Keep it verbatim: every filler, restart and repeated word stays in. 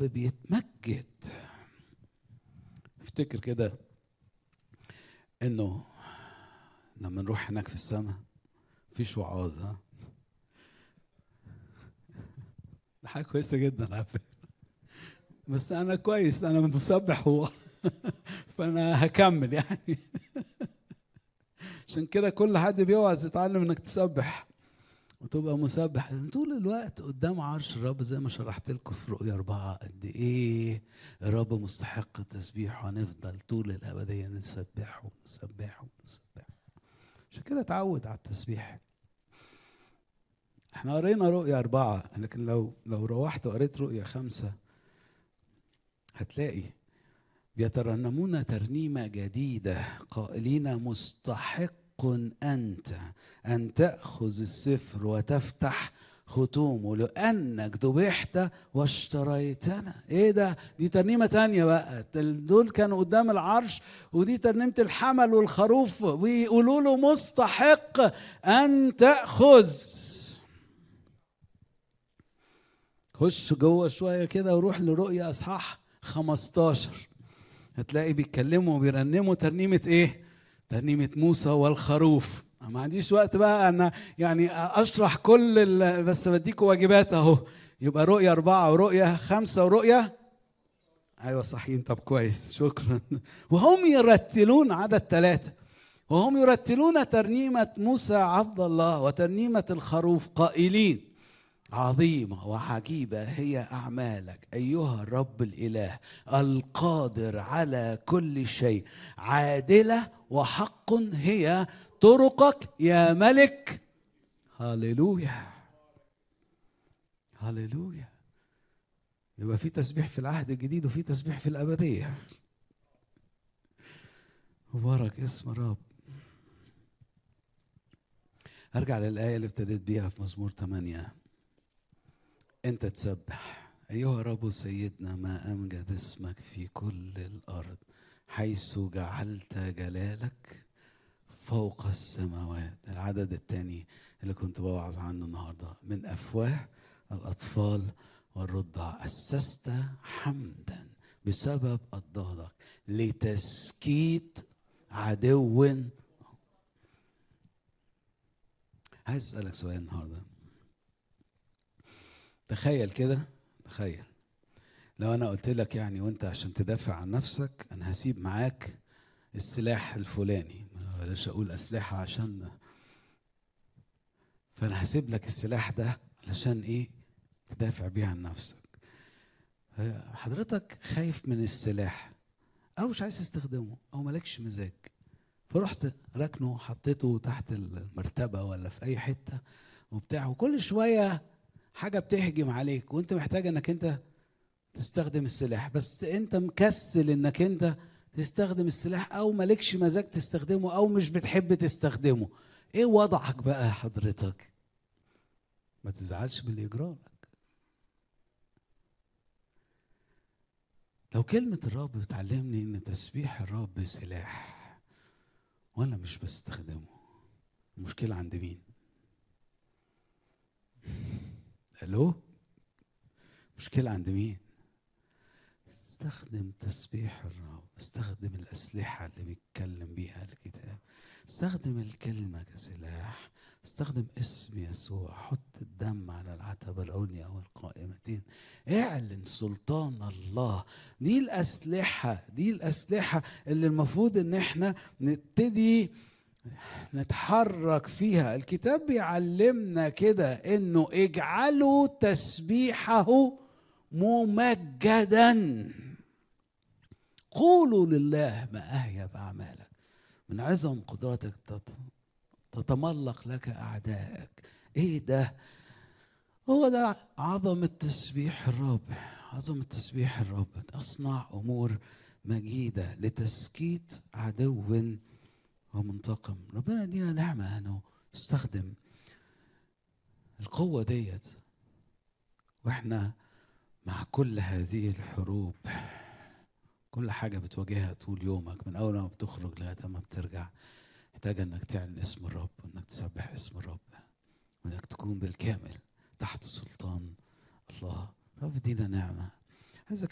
بيتمجد. افتكر كده انه لما نروح هناك في السماء مفيش وعاظ، ها؟ ده حاجه كويسه جدا على فكره، بس انا كويس، انا مسبح هو فانا هكمل يعني. عشان كده كل حد بيوعظ يتعلم انك تسبح وتبقى مسبح طول الوقت قدام عرش الرب، زي ما شرحت لكم في رؤيا أربعة قد إيه الرب مستحق التسبيح، وهنفضل طول الأبدية نسبحه ونسبحه ونسبحه. عشان كده اتعود على التسبيح. احنا قرينا رؤيا أربعة، لكن لو لو روحت وقريت رؤيا خمسة هتلاقي بيترنمون ترنيمة جديدة قائلين مستحق أنت أن تأخذ السفر وتفتح ختومه لأنك ذبحت واشتريتنا. ايه ده؟ دي ترنيمة تانية بقى. دول كانوا قدام العرش، ودي ترنيمة الحمل والخروف، ويقولوا له مستحق أن تأخذ. خش جوه شوية كده وروح لرؤيا أصحاح خمستاشر، هتلاقي بيتكلموا وبيرنموا ترنيمة ايه؟ ترنيمة موسى والخروف. ما عنديش وقت بقى انا يعني اشرح كل بس بديكوا واجبات اهو. يبقى رؤية أربعة ورؤية خمسة ورؤية، ايوه صحيين، طب كويس شكرا. وهم يرتلون، عدد ثلاثة، وهم يرتلون ترنيمة موسى عبد الله وترنيمة الخروف قائلين عظيمة وعجيبة هي أعمالك أيها الرب الإله القادر على كل شيء، عادلة وحق هي طرقك يا ملك. هاليلويا هاليلويا. يبقى في تسبيح في العهد الجديد وفي تسبيح في الأبدية. مبارك اسم الرب. أرجع للآية اللي ابتديت بيها في مزمور ثمانية. أنت تسبح أيها رب سيدنا، ما أمجد اسمك في كل الأرض، حيث جعلت جلالك فوق السماوات. العدد الثاني اللي كنت بوعظ عنه النهارده، من أفواه الأطفال والرضع أسست حمدا بسبب أضدادك لتسكيت عدو. عايز أسألك سؤال النهارده. تخيل كده، تخيل لو انا قلت لك يعني وانت عشان تدافع عن نفسك انا هسيب معاك السلاح الفلاني، بلاش اقول اسلحه عشان، فانا هسيب لك السلاح ده علشان ايه؟ تدافع بيه عن نفسك. حضرتك خايف من السلاح او مش عايز تستخدمه او مالكش مزاج، فرحت ركنه حطيته تحت المرتبه ولا في اي حته وبتاع، وكل شويه حاجه بتهجم عليك وانت محتاج انك انت تستخدم السلاح، بس انت مكسل انك انت تستخدم السلاح او مالكش مزاج تستخدمه او مش بتحب تستخدمه. ايه وضعك بقى حضرتك؟ ما تزعلش باللي يجرالك. لو كلمة الرب بتعلمني ان تسبيح الرب سلاح وانا مش بستخدمه، المشكلة عند مين؟ الو؟ مشكلة عند مين؟ استخدم تسبيح الرب، استخدم الأسلحة اللي بيتكلم بيها الكتاب، استخدم الكلمة كسلاح، استخدم اسم يسوع، حط الدم على العتبة العليا والقائمتين، اعلن سلطان الله. دي الأسلحة، دي الأسلحة اللي المفروض ان احنا نبتدي نتحرك فيها. الكتاب بيعلمنا كده انه اجعلوا تسبيحه ممجدا، قولوا لله ما أهيب أعمالك، من عظم قدرتك تتملق لك أعدائك. إيه ده؟ هو ده عظمة تسبيح الرب، عظمة تسبيح الرب. أصنع أمور مجيدة لتسكيت عدو ومنتقم. ربنا يدينا نعمة أنه نستخدم القوة ديت وإحنا مع كل هذه الحروب، كل حاجة بتواجهها طول يومك من أول ما بتخرج لغاية ما بترجع، محتاج أنك تعلن اسم الرب وأنك تسبح اسم الرب وأنك تكون بالكامل تحت سلطان الله. رب دينا نعمة.